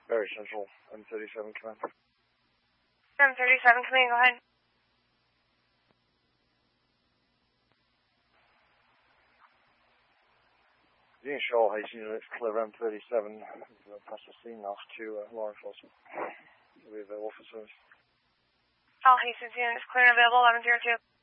Very Central, M37 command. M37 command, go ahead. Union Shoal, Hastings units, clear M37. Pass the scene off to law enforcement. We'll be available for service. All Hastings units, clear and available, 1102.